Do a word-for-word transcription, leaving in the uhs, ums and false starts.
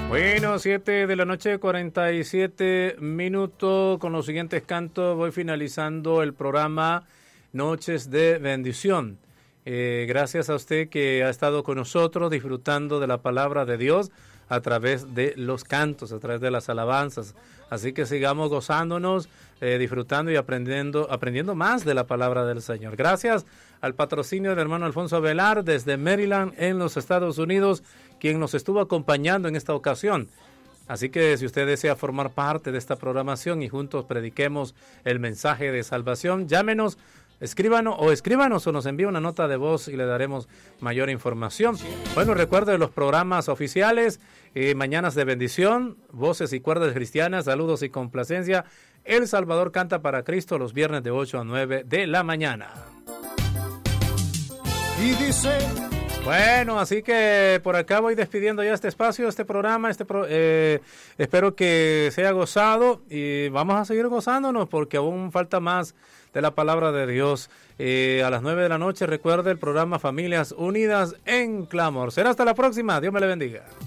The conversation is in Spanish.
Bueno, siete de la noche, cuarenta y siete minutos. Con los siguientes cantos voy finalizando el programa Noches de Bendición. Eh, gracias a usted que ha estado con nosotros disfrutando de la palabra de Dios a través de los cantos, a través de las alabanzas. Así que sigamos gozándonos, eh, disfrutando y aprendiendo, aprendiendo más de la palabra del Señor. Gracias al patrocinio del hermano Alfonso Velar desde Maryland en los Estados Unidos, quien nos estuvo acompañando en esta ocasión. Así que si usted desea formar parte de esta programación y juntos prediquemos el mensaje de salvación, llámenos, escríbanos o escríbanos o nos envíe una nota de voz y le daremos mayor información. Bueno, recuerde los programas oficiales, eh, Mañanas de Bendición, Voces y Cuerdas Cristianas, Saludos y Complacencia. El Salvador Canta para Cristo los viernes de ocho a nueve de la mañana. Y dice... Bueno, así que por acá voy despidiendo ya este espacio, este programa, este pro, eh, espero que se haya gozado y vamos a seguir gozándonos porque aún falta más de la palabra de Dios. Eh, a las nueve de la noche recuerde el programa Familias Unidas en Clamor. Será hasta la próxima, Dios me le bendiga.